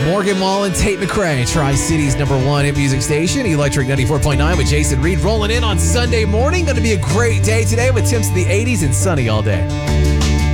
Morgan Wallen, Tate McRae, Tri-Cities #1 hit music station, Electric 94.9 with Jason Reed rolling in on Sunday morning. Going to be a great day today with temps in the 80s and sunny all day.